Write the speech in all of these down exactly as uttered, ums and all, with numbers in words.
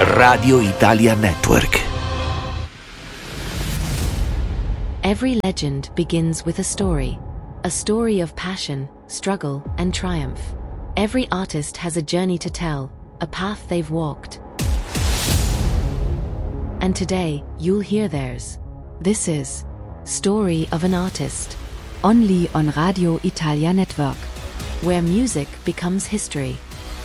Radio Italia Network. Every legend begins with a story. A story of passion, struggle, and triumph. Every artist has a journey to tell, a path they've walked. And today, you'll hear theirs. This is Story of an Artist. Only on Radio Italia Network, where music becomes history.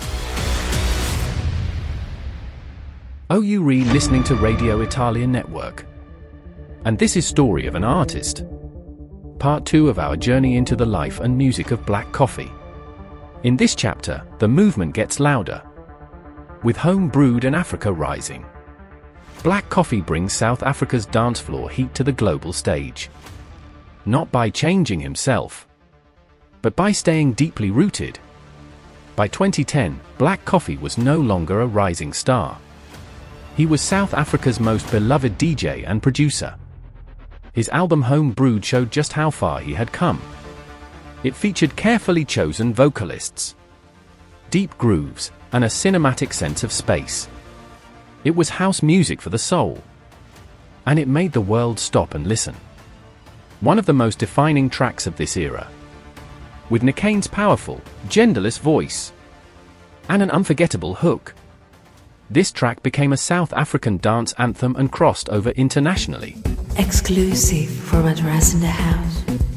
Oh, you re listening to Radio Italia Network. And this is Story of an Artist. Part two of our journey into the life and music of Black Coffee. In this chapter, the movement gets louder. With home brewed and Africa rising. Black Coffee brings South Africa's dance floor heat to the global stage. Not by changing himself, but by staying deeply rooted. By twenty ten, Black Coffee was no longer a rising star. He was South Africa's most beloved D J and producer. His album Home Brewed showed just how far he had come. It featured carefully chosen vocalists, deep grooves, and a cinematic sense of space. It was house music for the soul. And it made the world stop and listen. One of the most defining tracks of this era. With Nikane's powerful, genderless voice. And an unforgettable hook. This track became a South African dance anthem and crossed over internationally. Exclusive for Madras in the house.